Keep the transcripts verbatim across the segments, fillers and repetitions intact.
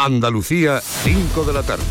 Andalucía, cinco de la tarde.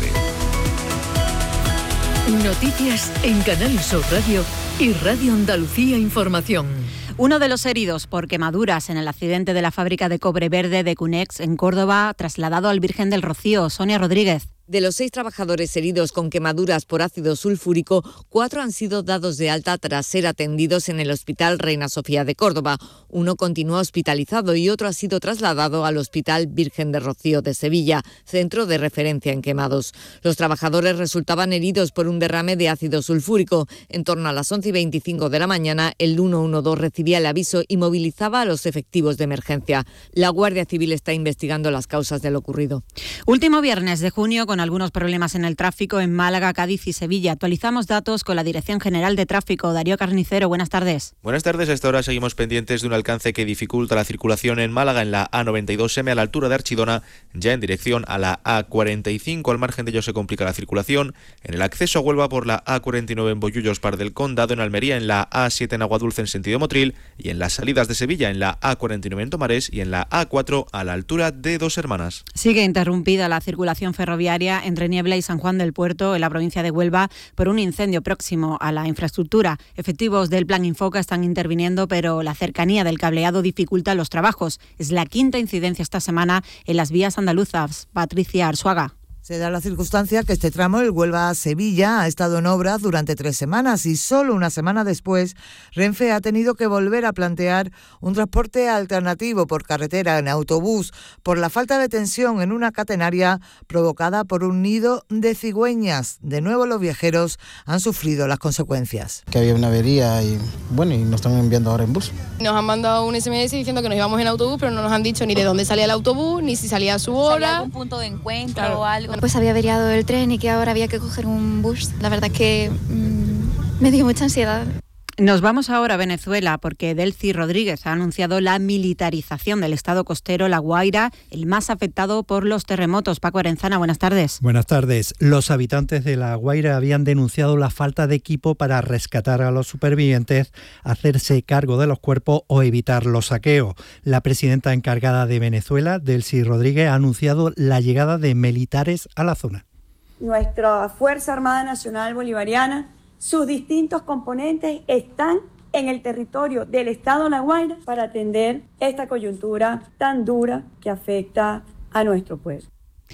Noticias en Canal Sur Radio y Radio Andalucía Información. Uno de los heridos por quemaduras en el accidente de la fábrica de cobre verde de Cunex en Córdoba, trasladado al Virgen del Rocío. Sonia Rodríguez. De los seis trabajadores heridos con quemaduras por ácido sulfúrico, cuatro han sido dados de alta tras ser atendidos en el Hospital Reina Sofía de Córdoba. Uno continúa hospitalizado y otro ha sido trasladado al Hospital Virgen del Rocío de Sevilla, centro de referencia en quemados. Los trabajadores resultaban heridos por un derrame de ácido sulfúrico. En torno a las once y veinticinco de la mañana, el ciento doce recibía el aviso y movilizaba a los efectivos de emergencia. La Guardia Civil está investigando las causas de lo ocurrido. Último viernes de junio, con algunos problemas en el tráfico en Málaga, Cádiz y Sevilla. Actualizamos datos con la Dirección General de Tráfico. Darío Carnicero, buenas tardes. Buenas tardes. A esta hora seguimos pendientes de un alcance que dificulta la circulación en Málaga en la A noventa y dos eme a la altura de Archidona, ya en dirección a la A cuarenta y cinco. Al margen de ello se complica la circulación en el acceso a Huelva por la A cuarenta y nueve en Bollullos, Par del Condado, en Almería en la A siete en Aguadulce en sentido Motril y en las salidas de Sevilla en la A cuarenta y nueve en Tomares y en la A cuatro a la altura de Dos Hermanas. Sigue interrumpida la circulación ferroviaria entre Niebla y San Juan del Puerto, en la provincia de Huelva, por un incendio próximo a la infraestructura. Efectivos del Plan Infoca están interviniendo, pero la cercanía del cableado dificulta los trabajos. Es la quinta incidencia esta semana en las vías andaluzas. Patricia Arzuaga. Se da la circunstancia que este tramo, el Huelva-Sevilla, ha estado en obras durante tres semanas y solo una semana después Renfe ha tenido que volver a plantear un transporte alternativo por carretera en autobús por la falta de tensión en una catenaria provocada por un nido de cigüeñas. De nuevo los viajeros han sufrido las consecuencias. Que había una avería y bueno, y nos están enviando ahora en bus. Nos han mandado un ese eme ese diciendo que nos íbamos en autobús, pero no nos han dicho ni de dónde salía el autobús, ni si salía a su hora. ¿Salía algún punto de encuentro claro. o algo? Pues había averiado el tren y que ahora había que coger un bus. La verdad es que mmm, me dio mucha ansiedad. Nos vamos ahora a Venezuela porque Delcy Rodríguez ha anunciado la militarización del estado costero La Guaira, el más afectado por los terremotos. Paco Arenzana, buenas tardes. Buenas tardes. Los habitantes de La Guaira habían denunciado la falta de equipo para rescatar a los supervivientes, hacerse cargo de los cuerpos o evitar los saqueos. La presidenta encargada de Venezuela, Delcy Rodríguez, ha anunciado la llegada de militares a la zona. Nuestra Fuerza Armada Nacional Bolivariana, sus distintos componentes están en el territorio del Estado La Guaira para atender esta coyuntura tan dura que afecta a nuestro pueblo.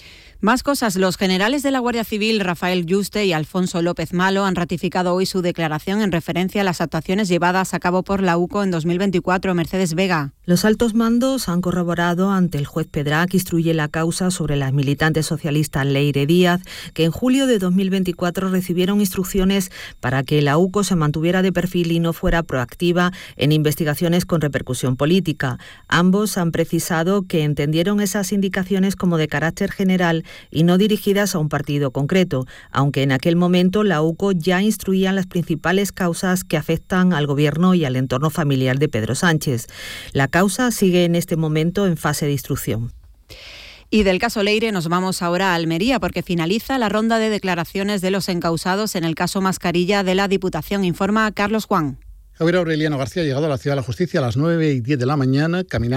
Más cosas. Los generales de la Guardia Civil, Rafael Yuste y Alfonso López Malo, han ratificado hoy su declaración en referencia a las actuaciones llevadas a cabo por la UCO en dos mil veinticuatro. Mercedes Vega. Los altos mandos han corroborado ante el juez Pedrá, que instruye la causa sobre las militantes socialistas Leire Díaz, que en julio de dos mil veinticuatro recibieron instrucciones para que la UCO se mantuviera de perfil y no fuera proactiva en investigaciones con repercusión política. Ambos han precisado que entendieron esas indicaciones como de carácter general y no dirigidas a un partido concreto, aunque en aquel momento la UCO ya instruía las principales causas que afectan al gobierno y al entorno familiar de Pedro Sánchez. La causa sigue en este momento en fase de instrucción. Y del caso Leire nos vamos ahora a Almería porque finaliza la ronda de declaraciones de los encausados en el caso Mascarilla de la Diputación, informa Carlos Juan. Javier Aureliano García ha llegado a la Ciudad de la Justicia a las nueve y diez de la mañana, caminando